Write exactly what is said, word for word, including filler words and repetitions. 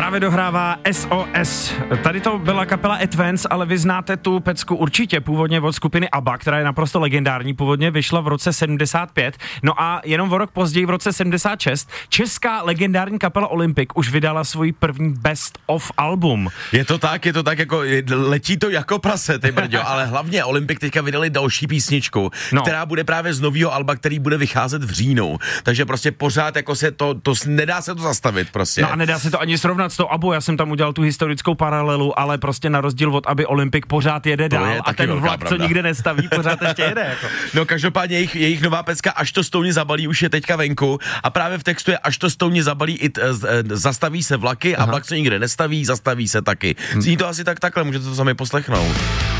právě dohrává S O S. Tady to byla kapela Advance, ale vy znáte tu pecku určitě, původně od skupiny ABBA, která je naprosto legendární, původně vyšla v roce sedmdesát pět, no a jenom o rok později v roce sedmdesát šest česká legendární kapela Olympic už vydala svůj první best of album. Je to tak, je to tak, jako letí to jako prase, ty brďo, ale hlavně Olympic teďka vydali další písničku, no. která bude právě z nového alba, který bude vycházet v říjnu, takže prostě pořád jako se to, to nedá se to zastavit prostě. No a nedá se to ani srovnat s tou ABBou, já jsem tam udělal tu historickou paralelu, ale prostě na rozdíl od ABBY Olympic pořád jede dál a ten vlak, pravda. Co nikde nestaví, pořád ještě jede. Jako. No každopádně jejich, jejich nová pecka Až to stouni zabalí už je teďka venku a právě v textu je Až to stouni zabalí, i t, zastaví se vlaky a Aha. vlak, co nikde nestaví, zastaví se taky. Zní to asi tak takhle, můžete to sami poslechnout.